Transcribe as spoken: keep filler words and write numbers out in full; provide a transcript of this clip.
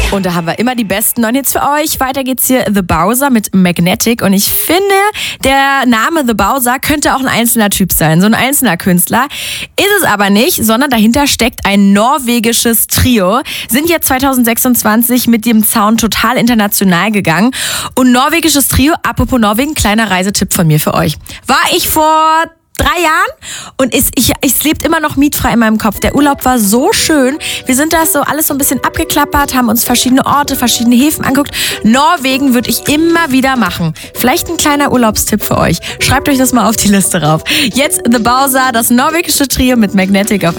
Und da haben wir immer die besten neuen Hits für euch. Weiter geht's hier, The Bowser mit Magnetic. Und ich finde, der Name The Bowser könnte auch ein einzelner Typ sein, so ein einzelner Künstler. Ist es aber nicht, sondern dahinter steckt ein norwegisches Trio. Sind jetzt zwanzig sechsundzwanzig mit dem Sound total international gegangen. Und norwegisches Trio, apropos Norwegen, kleiner Reisetipp von mir für euch. War ich vor drei Jahren und ist, ich, ich lebt immer noch mietfrei in meinem Kopf. Der Urlaub war so schön. Wir sind das so alles so ein bisschen abgeklappert, haben uns verschiedene Orte, verschiedene Häfen angeguckt. Norwegen würde ich immer wieder machen. Vielleicht ein kleiner Urlaubstipp für euch. Schreibt euch das mal auf die Liste rauf. Jetzt The Bowser, das norwegische Trio mit Magnetic auf